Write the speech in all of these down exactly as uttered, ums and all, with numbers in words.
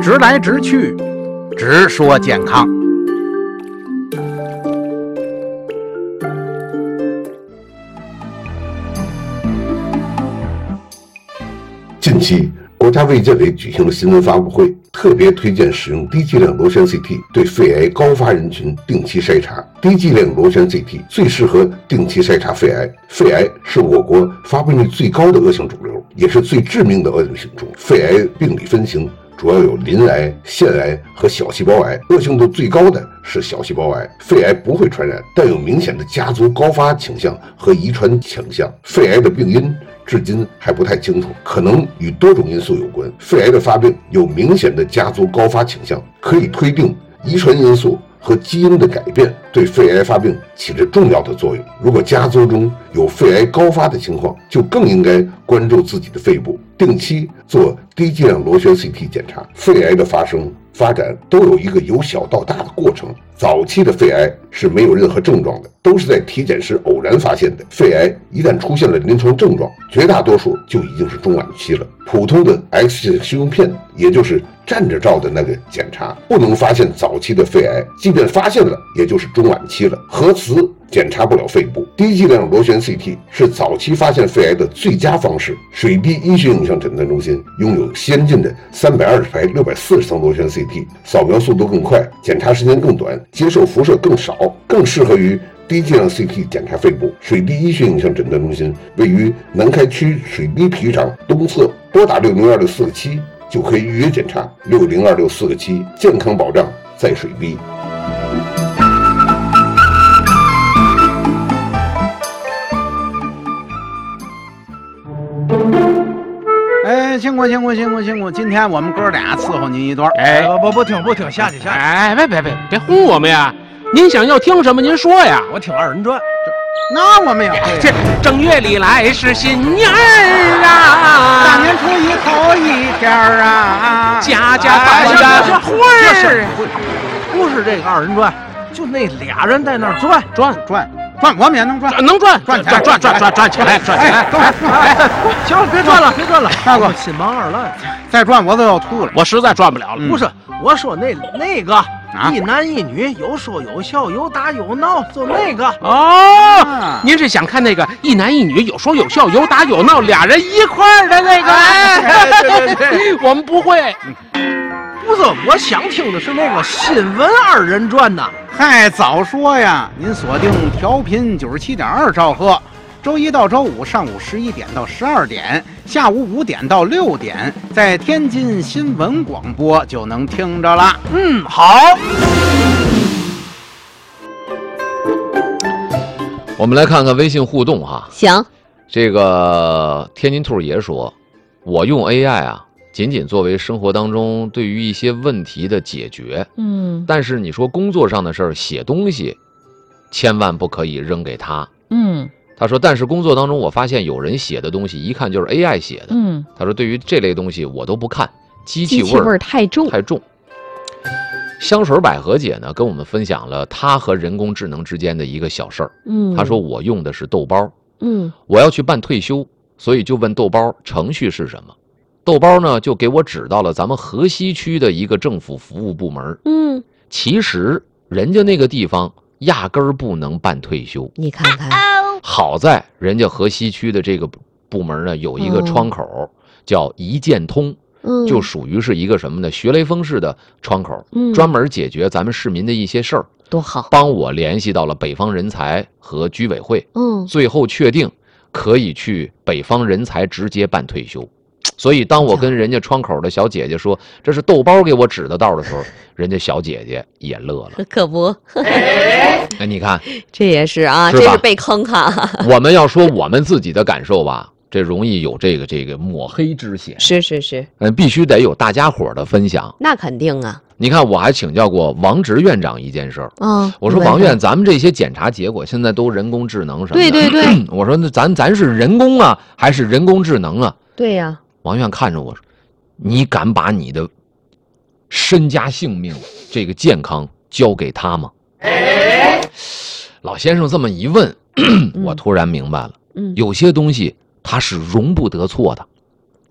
直来直去，直说健康。 近期，国家卫健委举行了新闻发布会，特别推荐使用低剂量螺旋 C T 对肺癌高发人群定期筛查。低剂量螺旋 C T 最适合定期筛查肺癌。肺癌是我国发病率最高的恶性肿瘤，也是最致命的恶性肿瘤。肺癌病理分型主要有鳞癌、腺癌和小细胞癌，恶性度最高的是小细胞癌。肺癌不会传染，但有明显的家族高发倾向和遗传倾向。肺癌的病因至今还不太清楚，可能与多种因素有关。肺癌的发病有明显的家族高发倾向，可以推定遗传因素和基因的改变对肺癌发病起着重要的作用。如果家族中有肺癌高发的情况，就更应该关注自己的肺部，定期做低剂量螺旋 C T 检查。肺癌的发生发展都有一个由小到大的过程，早期的肺癌是没有任何症状的，都是在体检时偶然发现的。肺癌一旦出现了临床症状，绝大多数就已经是中晚期了。普通的 X 线胸片，也就是站着照的那个检查，不能发现早期的肺癌，即便发现了，也就是中晚期了。核磁检查不了肺部。低剂量螺旋 C T 是早期发现肺癌的最佳方式。水滴医学影像诊断中心拥有先进的三百二十排六百四十层螺旋 C T， 扫描速度更快，检查时间更短，接受辐射更少，更适合于低剂量 C T 检查肺部。水滴医学影像诊断中心位于南开区水滴皮场东侧，拨打六零二六四个七就可以预约检查。六零二六四个七，健康保障在水滴。 哎，辛苦辛苦辛苦辛苦！今天我们哥俩伺候您一段。 哎，不不不听不听，下去下去！ 哎，别别别别哄我们呀！您想要听什么？您说呀！ 我听二人转。 那我们也会。 这正月里来是新年儿啊， 大年初一头一天儿啊， 家家饭家会儿。 不是这个二人转，就那俩人在那儿转转转。转我们也能转， 能转转转转转转转起来，转起来！ 哎，行了，别转了，别转了， 大哥， 心忙二烂， 再转我都要吐了， 我实在转不了了。 不是，我说那那个一男一女，有说有笑，有打有闹，就那个哦。您是想看那个一男一女有说有笑，有打有闹，俩人一块儿的那个？ 哎，对对对， 我们不会。 不是，我想听的是那个新闻二人转呐。 嗨，早说呀！您锁定调频九十七点二兆赫，周一到周五上午十一点到十二点，下午五点到六点，在天津新闻广播就能听着了。 嗯，好。 我们来看看微信互动哈。 行。 这个天津兔爷说，我用 A I 啊。仅仅作为生活当中对于一些问题的解决， 嗯， 但是你说工作上的事儿，写东西，千万不可以扔给他， 嗯， 他说，但是工作当中我发现有人写的东西，一看就是 A I 写的， 嗯， 他说对于这类东西我都不看，机器味儿，味太重， 太重。香水百合姐呢跟我们分享了她和人工智能之间的一个小事儿， 嗯， 她说我用的是豆包， 嗯， 我要去办退休，所以就问豆包程序是什么。豆包呢，就给我指到了咱们河西区的一个政府服务部门。 嗯， 其实人家那个地方压根儿不能办退休。 你看看， 好在人家河西区的这个部门呢，有一个窗口、嗯、叫一键通， 嗯， 就属于是一个什么呢？学雷锋式的窗口， 嗯， 专门解决咱们市民的一些事儿。 多好！ 帮我联系到了北方人才和居委会， 嗯， 最后确定可以去北方人才直接办退休。所以当我跟人家窗口的小姐姐说这是豆包给我指的道的时候，人家小姐姐也乐了。 可不， 哎，你看这也是啊， 是这是被坑哈。 我们要说我们自己的感受吧，这容易有这个这个抹黑之嫌。 是是是， 嗯，必须得有大家伙的分享。 那肯定啊。 你看，我还请教过王直院长一件事儿。 嗯， 我说王院，咱们这些检查结果现在都人工智能什么的。 对对对。 我说那咱咱是人工啊，还是人工智能啊？ 对呀、啊。 王院看着我说：“你敢把你的身家性命、这个健康交给他吗？”老先生这么一问，我突然明白了， 嗯， 有些东西它是容不得错的。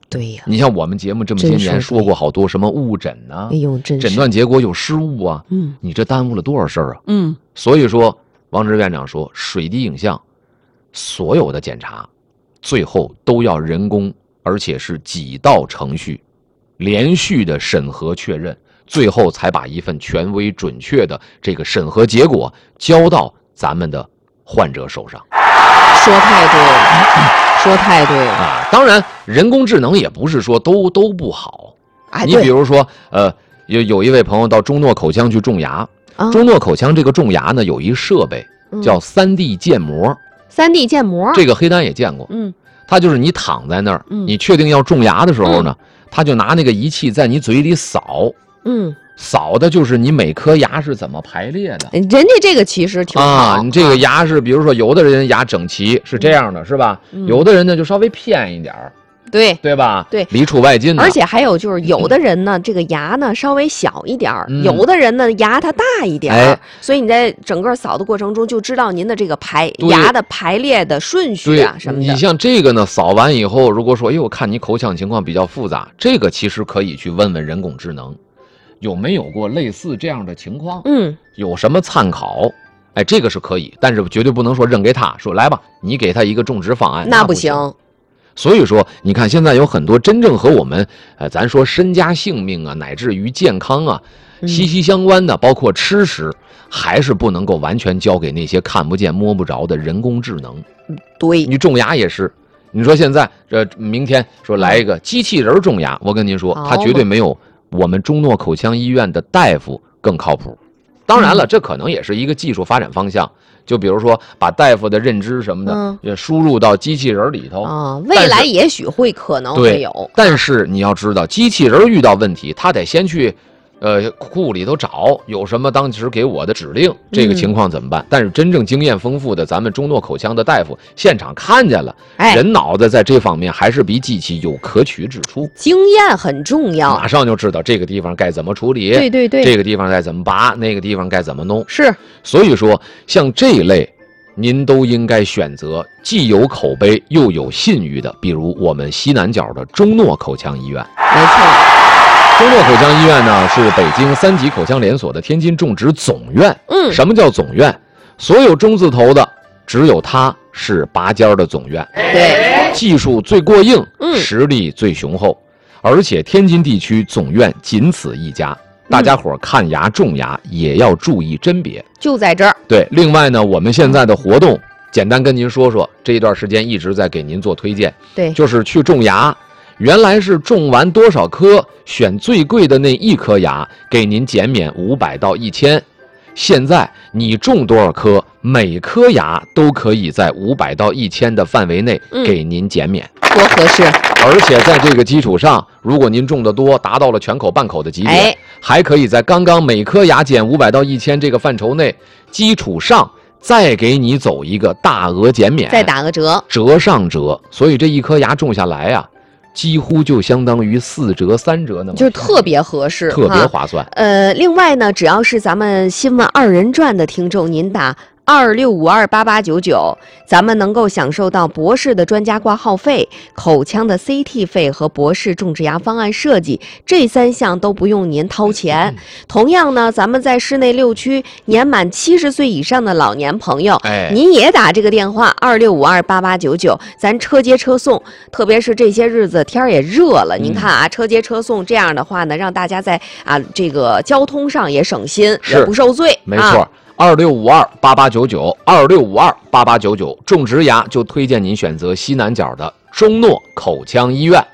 对呀， 你像我们节目这么些年说过好多什么误诊呐、啊， 哎呦，真是诊断结果有失误啊， 嗯， 你这耽误了多少事儿啊？ 嗯， 所以说，王直院长说，水滴影像所有的检查，最后都要人工，而且是几道程序，连续的审核确认，最后才把一份权威准确的这个审核结果交到咱们的患者手上。 说太对了，说太对了啊！当然，人工智能也不是说都都不好。 哎， 你比如说，呃，有有一位朋友到中诺口腔去种牙， 啊、 中诺口腔这个种牙呢，有一设备叫三 D 建模。 三 D 建模， 这个黑丹也见过。 嗯， 它就是你躺在那儿， 嗯、 你确定要种牙的时候呢，他、嗯、就拿那个仪器在你嘴里扫。 嗯。 扫的就是你每颗牙是怎么排列的， 人家这个其实挺好啊。你这个牙是，比如说有的人牙整齐是这样的，嗯、是吧？ 嗯、 有的人呢就稍微偏一点儿， 对对吧？ 对， 里出外进的。 而且还有就是有的人呢，这个牙呢稍微小一点儿， 嗯、 有的人呢牙它大一点儿， 哎、 所以你在整个扫的过程中就知道您的这个排牙的排列的顺序啊什么的。 你像这个呢，扫完以后，如果说哎呦，看你口腔情况比较复杂，这个其实可以去问问人工智能。有没有过类似这样的情况？ 嗯， 有什么参考？哎，这个是可以，但是绝对不能说扔给他，说来吧，你给他一个种植方案， 那不不行。 行。 所以说，你看现在有很多真正和我们，呃，咱说身家性命啊，乃至于健康啊，息息相关的，包括吃食，还是不能够完全交给那些看不见摸不着的人工智能。 对， 你种牙也是。你说现在这明天说来一个机器人种牙，我跟您说，它绝对没有我们中诺口腔医院的大夫更靠谱。当然了，这可能也是一个技术发展方向。就比如说，把大夫的认知什么的， 嗯、 也输入到机器人里头啊，未来也许会可能会有。 但是你要知道，机器人遇到问题，他得先去，呃，库里头找有什么当时给我的指令，这个情况怎么办？嗯、但是真正经验丰富的咱们中诺口腔的大夫，现场看见了， 哎、 人脑子在这方面还是比机器有可取之处。 经验很重要， 马上就知道这个地方该怎么处理， 对对对， 这个地方该怎么拔，那个地方该怎么弄。 是， 所以说像这一类，您都应该选择既有口碑又有信誉的，比如我们西南角的中诺口腔医院。 没错。 中诺口腔医院呢，是北京三级口腔连锁的天津种植总院。 嗯， 什么叫总院？所有中字头的，只有它是拔尖的总院。 对， 技术最过硬， 嗯， 实力最雄厚，而且天津地区总院仅此一家。大家伙看牙种牙也要注意甄别， 就在这儿。 对，另外呢，我们现在的活动，简单跟您说说，这一段时间一直在给您做推荐。 对， 就是去种牙。原来是种完多少颗，选最贵的那一颗牙，给您减免五百到一千。现在你种多少颗，每颗牙都可以在五百到一千的范围内给您减免， 嗯、多合适！ 而且在这个基础上，如果您种的多，达到了全口半口的级别， 哎、 还可以在刚刚每颗牙减五百到一千这个范畴内基础上，再给你走一个大额减免， 再打个折， 折上折。所以这一颗牙种下来呀、啊。几乎就相当于四折三折那么， 就是特别合适， 特别划算。 呃，另外呢，只要是咱们新闻二人转的听众，您打二六五二八八九九，咱们能够享受到博士的专家挂号费、口腔的 C T 费和博士种植牙方案设计，这三项都不用您掏钱。嗯、同样呢，咱们在市内六区年满七十岁以上的老年朋友， 哎， 您也打这个电话二六五二八八九九，咱车接车送。特别是这些日子天儿也热了，嗯、您看啊，车接车送这样的话呢，让大家在啊这个交通上也省心，也不受罪。 没错。啊二六五二八八九九，二六五二八八九九，种植牙就推荐您选择西南角的中诺口腔医院。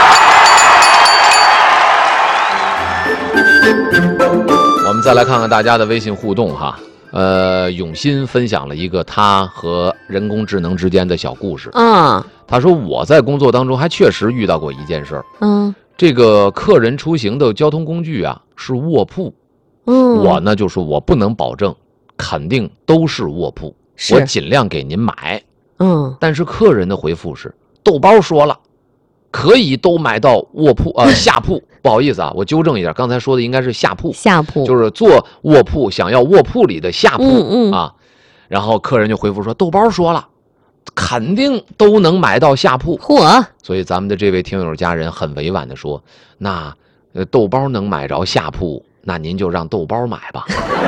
我们再来看看大家的微信互动哈，呃，永新分享了一个他和人工智能之间的小故事。 嗯， 他说我在工作当中还确实遇到过一件事儿。 嗯， 这个客人出行的交通工具啊是卧铺。 嗯， 我呢就说我不能保证。肯定都是卧铺，我尽量给您买。 嗯， 但是客人的回复是，豆包说了，可以都买到卧铺呃下铺。不好意思啊，我纠正一下，刚才说的应该是下铺， 下铺就是坐卧铺，想要卧铺里的下铺、 嗯嗯、 啊。然后客人就回复说，豆包说了， 肯定都能买到下铺。 嚯！ 所以咱们的这位听友家人很委婉的说，那呃豆包能买着下铺，那您就让豆包买吧。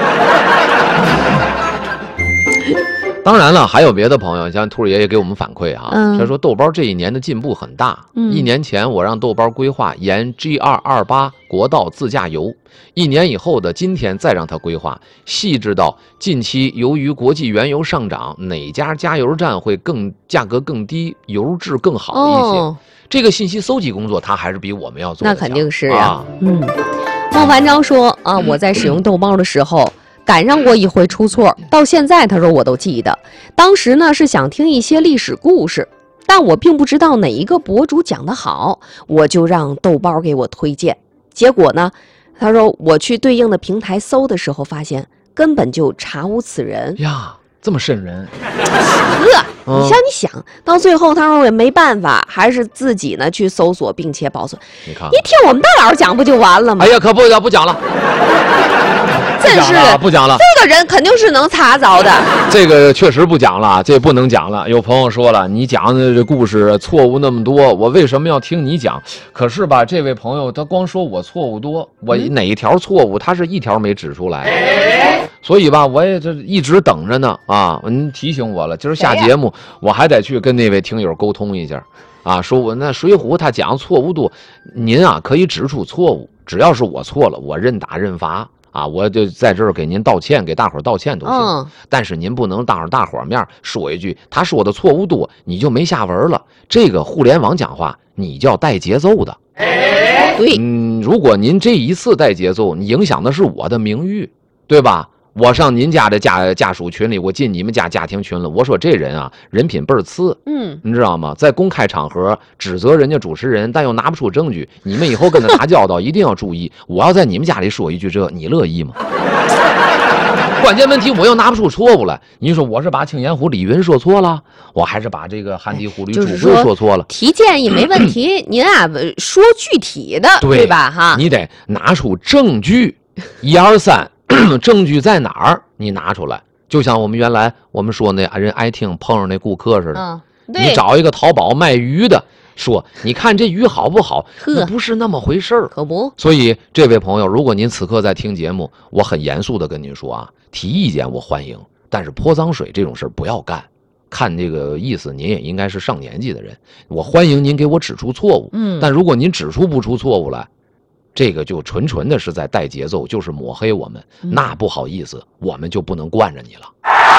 当然了，还有别的朋友，像兔儿爷爷给我们反馈啊， 嗯他说豆包这一年的进步很大。 嗯一年前我让豆包规划沿 G 二二八国道自驾游，一年以后的今天再让他规划，细致到近期由于国际原油上涨，哪家加油站会更价格更低，油质更好一些。 哦， 这个信息搜集工作，他还是比我们要做的强。 那肯定是啊啊。嗯，孟凡章说啊，我在使用豆包的时候。赶上过一回出错，到现在他说我都记得。当时呢是想听一些历史故事，但我并不知道哪一个博主讲得好，我就让豆包给我推荐。结果呢，他说我去对应的平台搜的时候，发现根本就查无此人。 呀，这么瘆人。 呵，你想你想到最后，他说我也没办法，还是自己呢去搜索并且保存。 你看， 你听我们大佬讲不就完了吗？ 哎呀，可不要不讲了。 真是的， 不讲了， 这个人肯定是能查着的。 这个确实不讲了，这不能讲了。有朋友说了，你讲的这故事错误那么多，我为什么要听你讲？可是吧，这位朋友他光说我错误多，我哪一条错误，他是一条没指出来。所以吧，我也这一直等着呢啊！您提醒我了，今儿下节目我还得去跟那位听友沟通一下啊，说我那水浒他讲错误多，您啊可以指出错误，只要是我错了，我认打认罚。啊，我就在这儿给您道歉，给大伙儿道歉都行。嗯、但是您不能当着大伙儿面说一句他说的错误多，你就没下文了。这个互联网讲话，你叫带节奏的。 对， 嗯，如果您这一次带节奏，你影响的是我的名誉，对吧？我上您家的家家属群里，我进你们家家庭群了，我说这人啊，人品倍儿次， 嗯， 你知道吗？在公开场合指责人家主持人，但又拿不出证据，你们以后跟他打交道一定要注意。我要在你们家里说一句这，你乐意吗？关键问题我又拿不出错误来，你说我是把青岩湖李云说错了，我还是把这个汉地湖吕朱贵说错了？ 提建议没问题，您啊说具体的， 对, 对吧？哈， 你得拿出证据，一二三。证据在哪儿？你拿出来，就像我们原来我们说那人爱听碰上那顾客似的， 嗯、 你找一个淘宝卖鱼的，说你看这鱼好不好？那不是那么回事儿， 可不。 所以这位朋友，如果您此刻在听节目，我很严肃的跟您说啊，提意见我欢迎，但是泼脏水这种事儿不要干。看这个意思，您也应该是上年纪的人，我欢迎您给我指出错误， 嗯， 但如果您指出不出错误来。这个就纯纯的是在带节奏，就是抹黑我们，嗯、那不好意思，我们就不能惯着你了。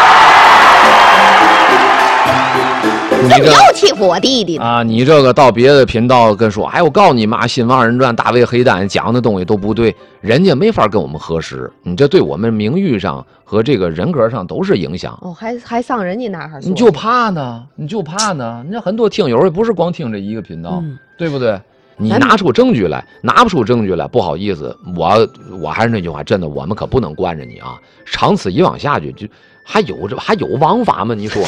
你这又欺负我弟弟啊！你这个到别的频道跟说，哎，我告诉你妈，新闻二人转大卫黑蛋讲的东西都不对，人家没法跟我们核实，你这对我们名誉上和这个人格上都是影响。 哦，还还上人家那儿说， 你就怕呢，你就怕呢。你很多听友也不是光听这一个频道，嗯、对不对？你拿出证据来，拿不出证据来，不好意思，我我还是那句话，真的，我们可不能惯着你啊！长此以往下去，就还有这还有王法吗？你说，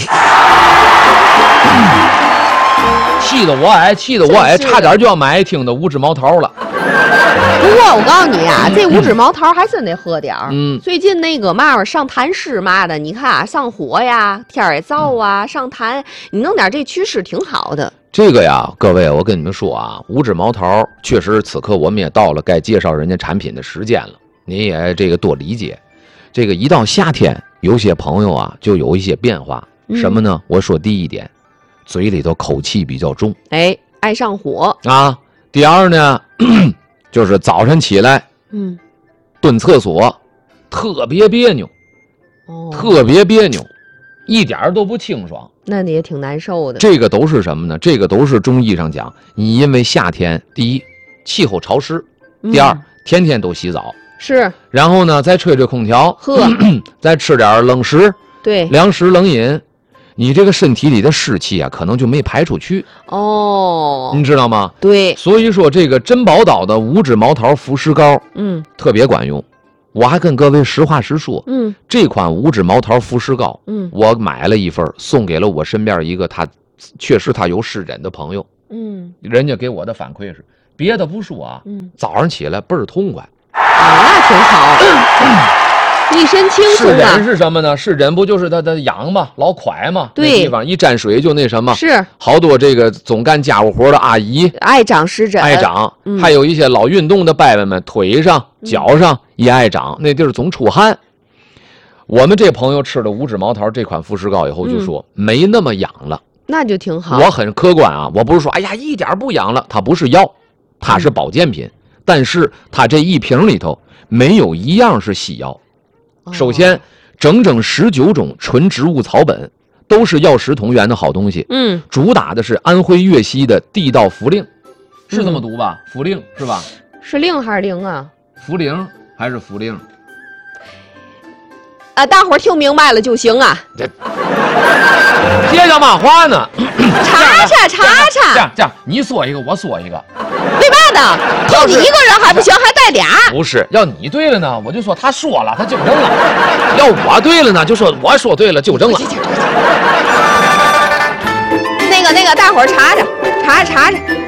气得我哎，气得我哎，差点就要买听的五指毛桃了。 不过我告诉你啊，这五指毛桃还真得喝点儿。 嗯， 最近那个嘛上痰湿嘛的，你看啊，上火呀，天儿也燥啊，上痰，你弄点这祛湿挺好的。 这个呀，各位，我跟你们说啊，五指毛桃确实，此刻我们也到了该介绍人家产品的时间了。您也这个多理解。这个一到夏天，有些朋友啊，就有一些变化。 嗯、 什么呢？我说第一点，嘴里头口气比较重， 哎，爱上火啊。第二呢，就是早晨起来， 嗯， 蹲厕所，特别别扭， 哦， 特别别扭。一点都不清爽， 那你也挺难受的。 这个都是什么呢？这个都是中医上讲，你因为夏天，第一气候潮湿，第二、嗯、天天都洗澡， 是， 然后呢再吹吹空调， 呵， 再吃点冷食， 对， 凉食冷饮，你这个身体里的湿气啊，可能就没排出去哦， 你知道吗？ 对， 所以说这个珍宝岛的五指毛桃服湿膏， 嗯， 特别管用。我还跟各位实话实说， 嗯， 这款五指毛桃服湿膏， 嗯， 我买了一份，送给了我身边一个他确实他有湿疹的朋友， 嗯， 人家给我的反馈是，别的不说啊， 嗯， 早上起来倍儿痛快， 啊，那挺好。 一身轻是松啊人。是什么呢？是人不就是他的羊嘛，老蒯嘛， 对那地方一沾水就那什么， 是好多这个总干家务活的阿姨爱长湿疹， 爱长， 嗯还有一些老运动的伯伯们腿上、脚上也爱长，那地儿总出汗。我们这朋友吃了五指毛桃这款富士膏以后就说、 嗯、 没那么痒了， 那就挺好。 我很客观啊，我不是说哎呀一点不痒了，它不是药，它是保健品，嗯、但是它这一瓶里头没有一样是西药。哦、首先，整整十九种纯植物草本都是药食同源的好东西。 嗯， 主打的是安徽粤西的地道茯苓，是这么读吧？茯苓是吧？ 是令还是灵啊？ 茯苓还是茯苓？ 啊，大伙儿听明白了就行啊。 这接着嘛话呢？ 查查查查。 这样这样，你说一个，我说一个。 为嘛呢？就你一个人还不行，还带俩？ 不是，要你对了呢，我就说他说了，他纠正了；要我对了呢，就说我说对了，纠正了。 那个那个，大伙儿查查查查查。